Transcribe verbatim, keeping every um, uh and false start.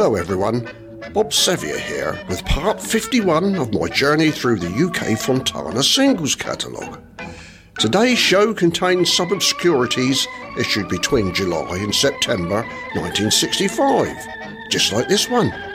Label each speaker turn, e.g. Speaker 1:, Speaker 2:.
Speaker 1: Hello everyone, Bob Sevier here with part fifty-one of my journey through the U K Fontana singles catalogue. Today's show contains some obscurities issued between July and September nineteen sixty-five, just like this one.